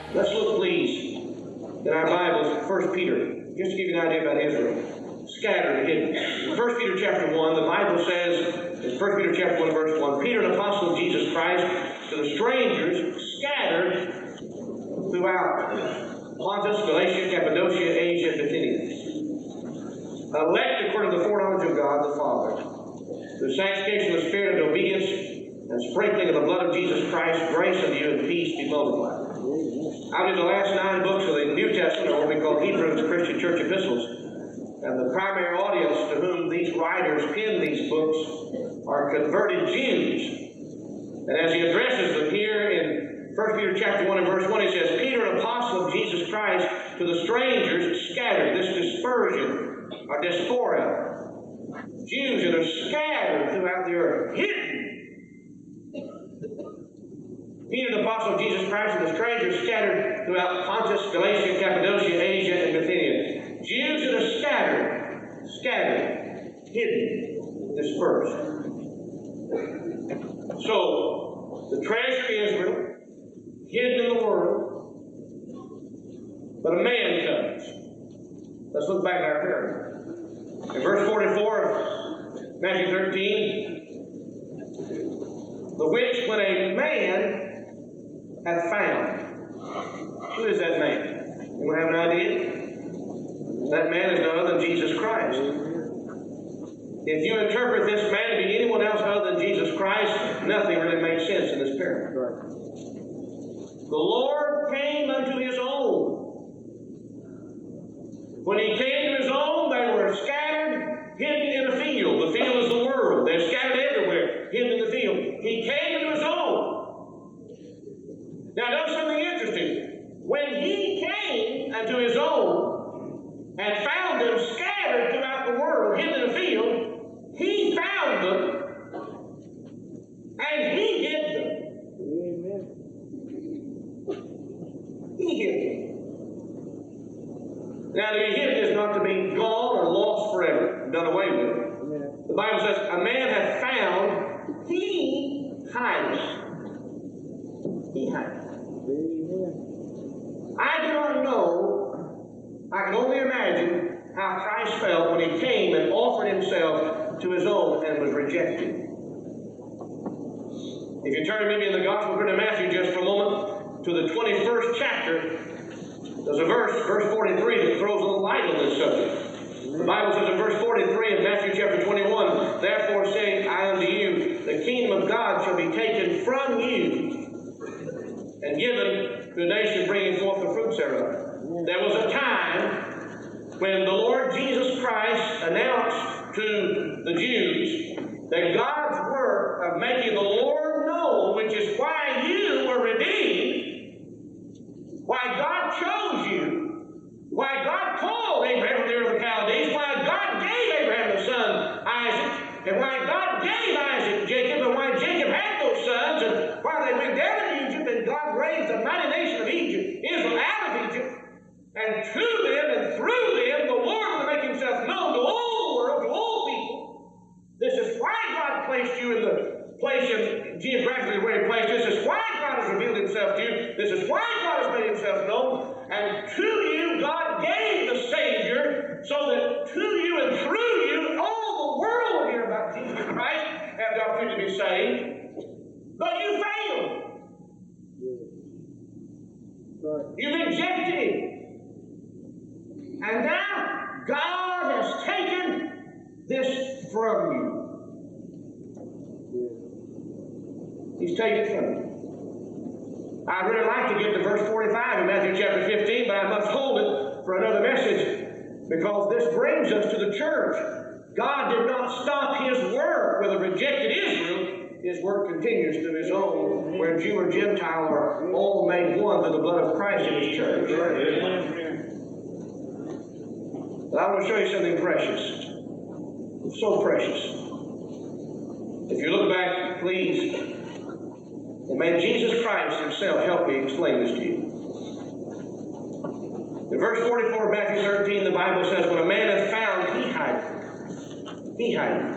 Let's look, please, in our Bibles at 1 Peter, just to give you an idea about Israel. Scattered, hidden. In 1 Peter chapter 1, the Bible says, in 1 Peter chapter 1, verse 1, Peter, an apostle of Jesus Christ, to the strangers scattered throughout Pontus, Galatia, Cappadocia, Asia, and Bithynia, elect according to the foreknowledge of God the Father, through sanctification of the Spirit and obedience and sprinkling of the blood of Jesus Christ, grace unto you and peace be multiplied. Out of the last 9 books of the New Testament, or what we call Hebrew Christian Church epistles, and the primary audience to whom these writers penned these books are converted Jews. And as he addresses them here in 1 Peter chapter 1 and verse 1, he says, Peter, an apostle of Jesus Christ, to the strangers scattered, this dispersion, or diaspora, Jews that are scattered throughout the earth, hidden. Peter, the apostle of Jesus Christ, and the strangers scattered throughout Pontus, Galatia, Cappadocia, Asia, and Bithynia. Jews that are scattered, hidden, dispersed. So, the treasure of Israel, hidden in the world, but a man comes. Let's look back at our parable. In verse 44 of Matthew 13, the which when a man hath found. Who is that man? Anyone have an idea? That man is none other than Jesus Christ. If you interpret this man to be anyone else other than Jesus Christ, nothing really makes sense in this parable. The Lord came unto his own. When he came to his own, they were scattered, hidden in a field. The field is the world. They're scattered everywhere, hidden in the field. He came to his own. Now, notice something interesting. When he came unto his own and found them scattered throughout the world, hidden in the field, he found them and he hid them. Amen. He hid them. Now, to be hidden is not to be gone or lost forever, done away with. Amen. The Bible says, a man hath found, he hideth. He hideth. I do not know, I can only imagine how Christ felt when he came and offered himself to his own and was rejected. If you turn maybe in the Gospel according to Matthew just for a moment to the 21st chapter, there's a verse 43, that throws a little light on this subject. The Bible says in verse 43 of Matthew chapter 21, Therefore say I unto you, the kingdom of God shall be taken from you and given to a nation bringing forth the fruits thereof. There was a time when the Lord Jesus Christ announced to the Jews that God's work of making the Lord known, which is why you were redeemed, why God chose you, why God called Abraham from the Ur of the Chaldees, why God gave Abraham the son Isaac, and why God gave Isaac Jacob, and why Jacob had those sons, and why they went down to Egypt, and God raised the mighty nation of Egypt, Israel, out of Egypt, and to them and through them the Lord will make himself known to all the world, to all people. This is why God placed you in the place of geographically where he placed you. This is why God has revealed himself to you. This is why God has made himself known. And to you God gave the Savior, so that to you and through you all the world will hear about Jesus Christ, have the opportunity to be saved. But you failed. You rejected him. And now God has taken this from you. He's taken it from you. I'd really like to get to verse 45 in Matthew chapter 15, but I must hold it for another message, because this brings us to the church. God did not stop his work with a rejected Israel. His work continues to his own, where Jew or Gentile are all made one through the blood of Christ in his church. But I want to show you something precious. So precious. If you look back, please, and may Jesus Christ himself help me explain this to you. In verse 44 of Matthew 13, the Bible says, when a man is found, he hideth. He hideth.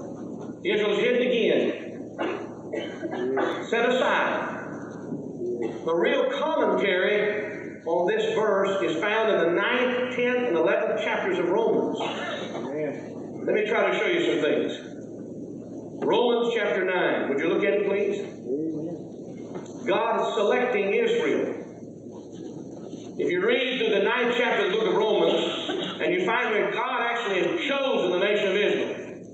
Israel's hidden again. Set aside. The real commentary on this verse is found in the 9th, 10th, and 11th chapters of Romans. Amen. Let me try to show you some things. Romans chapter 9. Would you look at it, please? Amen. God is selecting Israel. If you read through the 9th chapter of the book of Romans, and you find where God actually has chosen the nation of Israel.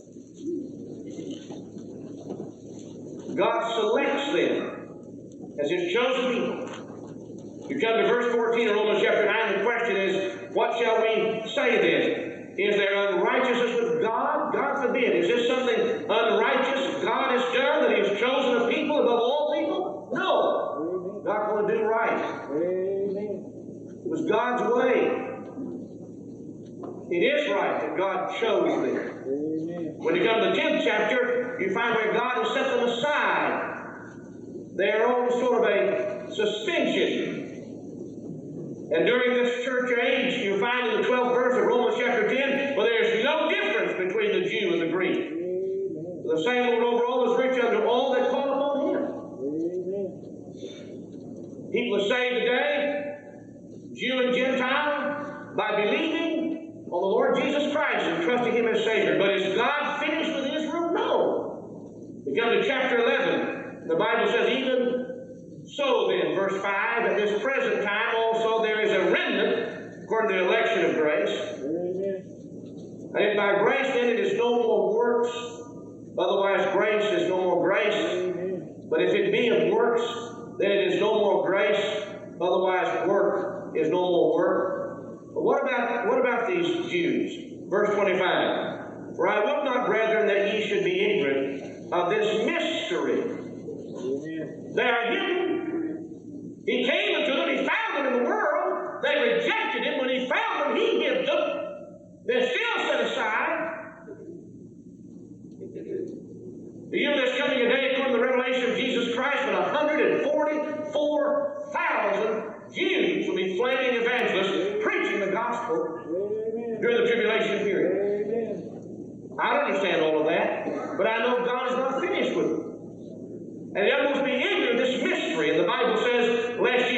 God selects them as His chosen people. You come to verse 14 of Romans chapter 9, the question is, what shall we say then? Is there unrighteousness with God? God forbid. Is this something unrighteous God has done, that He has chosen a people above all people? No. God's going to do right. It was God's way. It is right that God chose them. When you come to the 10th chapter, you find where God has set them aside. They are on sort of a suspension. And during this church age, you find in the 12th verse of Romans chapter 10, well, there's no difference between the Jew and the Greek. The same Lord over all is rich unto all that call upon Him. People are saved today, Jew and Gentile, by believing on the Lord Jesus Christ and trusting Him as Savior. But is God finished with Israel? No. We come to chapter 11. The Bible says, even so then, verse 5, at this present time also there is a remnant, according to the election of grace. And if by grace then it is no more works, otherwise grace is no more grace. But if it be of works, then it is no more grace, otherwise work is no more work. But what about these Jews? Verse 25. For I will not, brethren, that ye should be ignorant of this mystery. They are hidden. He came unto them, He found them in the world. They rejected Him. When He found them, He hid them. They're still set aside. Do you know there's coming a day, according to the revelation of Jesus Christ, when 144,000 Jews will be flaming evangelists preaching the gospel during the tribulation period. I don't understand all of that, but I know God is not finished with them. And they must be ignorant of this mystery. And the Bible says, lest ye